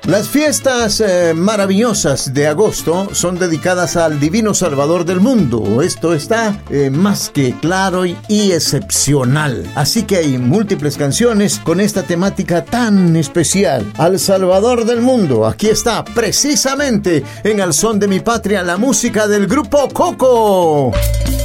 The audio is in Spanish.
Las fiestas maravillosas de agosto son dedicadas al Divino Salvador del mundo. Esto está más que claro y excepcional. Así que hay múltiples canciones con esta temática tan especial. Al Salvador del mundo. Aquí está precisamente en Al Son de Mi Patria la música del grupo Coco.